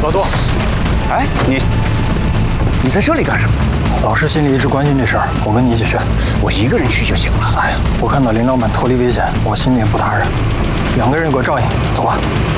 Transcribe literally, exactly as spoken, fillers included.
老杜，哎，你你在这里干什么？ 老师心里一直关心这事儿，我跟你一起去。 我一个人去就行了。 哎呀，我看到林老板脱离危险，我心里也不踏实。两个人有个照应，走吧。